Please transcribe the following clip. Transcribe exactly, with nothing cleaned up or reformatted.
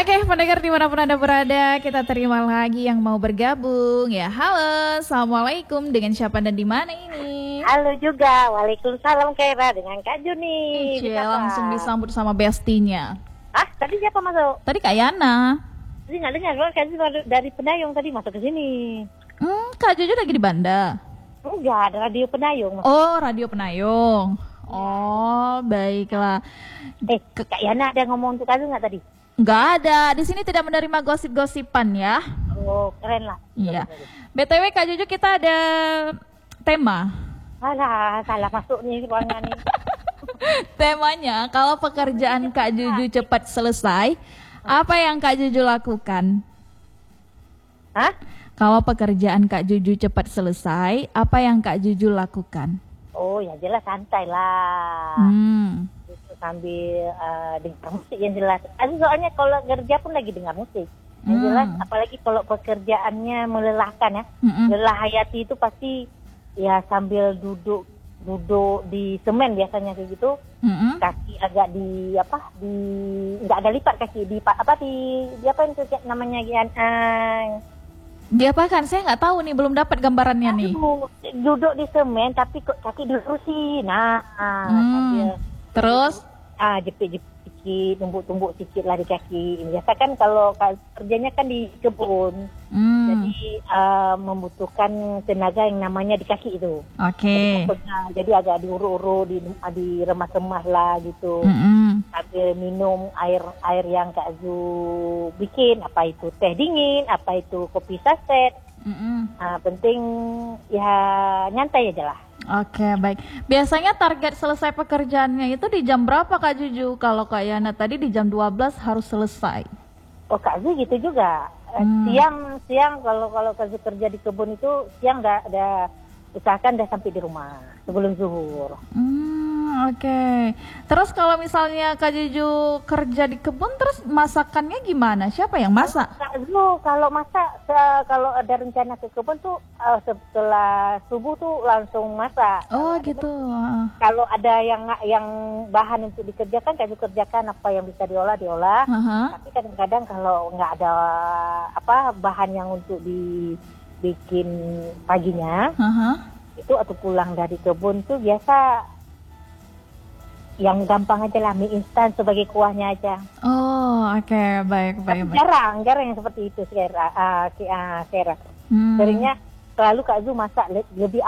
Oke, pendengar dimanapun Anda berada, kita terima lagi yang mau bergabung. Ya, halo, Assalamualaikum, dengan siapa dan di mana ini? Halo juga, Waalaikumsalam Kera, dengan Kak Juni. Cie, langsung disambut sama bestinya. Ah, tadi siapa masuk? Tadi Kak Yana. Tadi nggak dengar, kalau Kak Juni dari Pendayung tadi masuk ke sini. Hmm, Kak Juju lagi di Banda? Enggak, ada radio Pendayung. Masuk. Oh, radio Penayung. Oh, baiklah. Eh, Kak Yana ada ngomong untuk Kak Juni nggak tadi? Nggak ada, di sini tidak menerima gosip-gosipan ya. Oh, keren lah. Iya. B T W Kak Juju, kita ada tema. Alah, salah masuk nih ruangan nih. Temanya, kalau pekerjaan Kak Juju cepat selesai, apa yang Kak Juju lakukan? Hah? Kalau pekerjaan Kak Juju cepat selesai, apa yang Kak Juju lakukan? Oh, ya jelas santai lah. Hmm. Sambil uh, dengar musik yang jelas. Aduh, soalnya kalau kerja pun lagi dengar musik. Yang Hmm. jelas, apalagi kalau pekerjaannya melelahkan ya. Mm-mm. Lelah hayati itu pasti ya sambil duduk duduk di semen biasanya kayak gitu. Mm-mm. Kaki agak di apa di nggak ada lipat kaki di pa- apa di, di apa itu namanya gian uh, Dia apa kan? Saya nggak tahu nih, belum dapat gambarannya nih. aduh, duduk di semen tapi kok kaki dilurusin. Nah, Hmm. sambil Terus? ah jepit-jepit sedikit, tumbuk-tumbuk sedikit lah di kaki. Biasa kan kalau kerjanya kan di kebun, Hmm. jadi uh, membutuhkan tenaga yang namanya di kaki itu. Oke. Jadi, jadi agak diuru-uru, di, diremas-remas lah gitu. Mm-mm. Sambil minum air air yang Kak Zu bikin, apa itu teh dingin, apa itu kopi saset. Mm-mm. Nah, penting ya nyantai aja lah. Oke, baik. Biasanya target selesai pekerjaannya itu di jam berapa Kak Juju? Kalau Kak Yana tadi di jam dua belas harus selesai. Oh Kak Zu gitu juga. Eh, Hmm. Siang siang kalau kalau Kak Zu kerja di kebun itu siang udah ada usahakan udah sampai di rumah sebelum zuhur. Hmm, oke. Terus kalau misalnya Kak Juju kerja di kebun, terus masakannya gimana? Siapa yang masak? Kak Zu kalau masak se- kalau ada rencana ke kebun tuh eh, setelah subuh tuh langsung masak. Oh gitu. Ah. Kalau ada yang yang bahan untuk dikerjakan, Kak Zu kerjakan apa yang bisa diolah diolah. Aha. Tapi kadang-kadang kalau nggak ada apa bahan yang untuk dibikin paginya, Aha. itu atau pulang dari kebun tuh biasa yang gampang aja lah, mie instan sebagai kuahnya aja. Oh, oke, baik, baik, Tapi baik. jarang, jarang yang seperti itu, Sera. Uh, Sera. Hmm. Seringnya selalu Kak Zu masak le- lebih